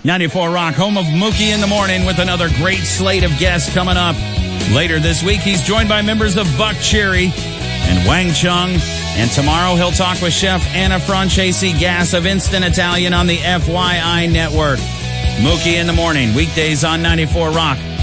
94 Rock, home of Mookie in the Morning, with another great slate of guests coming up. Later this week, he's joined by members of Buck Cherry and Wang Chung. And tomorrow, he'll talk with Chef Anna Francesi Gass of Instant Italian on the FYI Network. Mookie in the Morning, weekdays on 94 Rock.